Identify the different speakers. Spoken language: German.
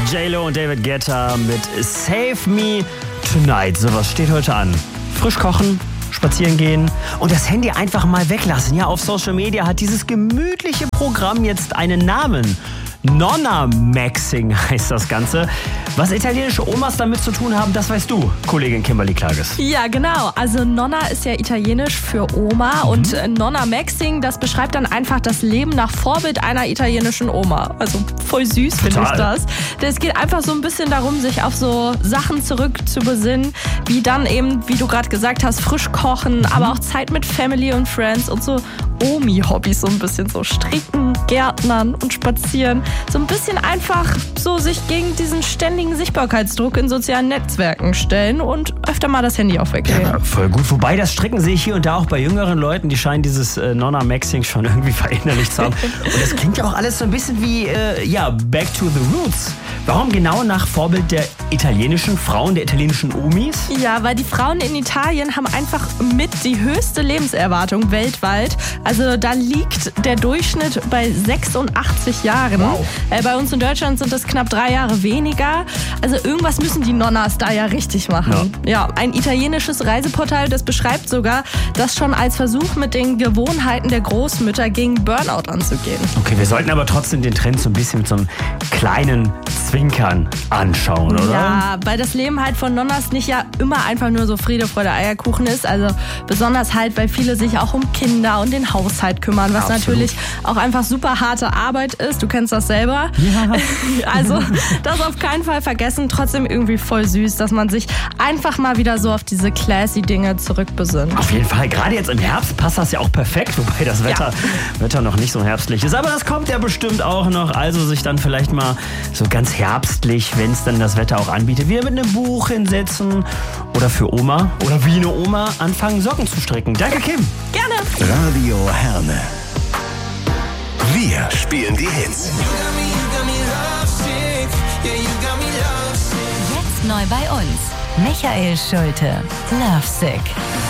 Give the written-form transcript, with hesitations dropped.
Speaker 1: J-Lo und David Guetta mit Save Me Tonight. Sowas steht heute an. Frisch kochen, spazieren gehen und das Handy einfach mal weglassen. Ja, auf Social Media hat dieses gemütliche Programm jetzt einen Namen. Nonna Maxing heißt das Ganze. Was italienische Omas damit zu tun haben, das weißt du, Kollegin Kimberly Klages.
Speaker 2: Ja, genau. Also Nonna ist ja italienisch für Oma und Nonna Maxing, das beschreibt dann einfach das Leben nach Vorbild einer italienischen Oma. Also voll süß finde ich das. Es geht einfach so ein bisschen darum, sich auf so Sachen zurückzubesinnen, wie dann eben, wie du gerade gesagt hast, frisch kochen, aber auch Zeit mit Family und Friends und so Omi-Hobbys, so ein bisschen so stricken, gärtnern und spazieren. So ein bisschen einfach so sich gegen diesen ständigen Sichtbarkeitsdruck in sozialen Netzwerken stellen und öfter mal das Handy auch weglegen.
Speaker 1: Ja, voll gut. Wobei das Stricken sehe ich hier und da auch bei jüngeren Leuten, die scheinen dieses Nonna Maxing schon irgendwie verinnerlicht zu haben. Und das klingt ja auch alles so ein bisschen wie, Back to the Roots. Warum genau nach Vorbild der italienischen Frauen, der italienischen Omis?
Speaker 2: Ja, weil die Frauen in Italien haben einfach mit die höchste Lebenserwartung weltweit. Also da liegt der Durchschnitt bei 86 Jahren.
Speaker 1: Wow.
Speaker 2: Bei uns in Deutschland sind das knapp 3 Jahre weniger. Also irgendwas müssen die Nonnas da ja richtig machen. Ja, ein italienisches Reiseportal, das beschreibt sogar, das schon als Versuch mit den Gewohnheiten der Großmütter gegen Burnout anzugehen.
Speaker 1: Okay, wir sollten aber trotzdem den Trend so ein bisschen mit so einem kleinen Zwinkern anschauen, oder?
Speaker 2: Ja, weil das Leben halt von Nonnas nicht ja immer einfach nur so Friede, Freude, Eierkuchen ist. Also besonders halt, weil viele sich auch um Kinder und den Haushalt kümmern, was natürlich auch einfach super harte Arbeit ist. Du kennst das selber.
Speaker 1: Ja.
Speaker 2: Also das auf keinen Fall vergessen. Trotzdem irgendwie voll süß, dass man sich einfach mal wieder so auf diese classy Dinge zurückbesinnt.
Speaker 1: Auf jeden Fall. Gerade jetzt im Herbst passt das ja auch perfekt, wobei das Wetter noch nicht so herbstlich ist. Aber das kommt ja bestimmt auch noch. Also sich dann vielleicht mal so ganz herbstlich, wenn es dann das Wetter auch anbietet, wieder mit einem Buch hinsetzen oder für Oma oder wie eine Oma anfangen, Socken zu stricken. Danke, Kim.
Speaker 2: Gerne.
Speaker 3: Radio Herne. Wir spielen die Hits.
Speaker 4: Jetzt neu bei uns. Michael Schulte. Lovesick.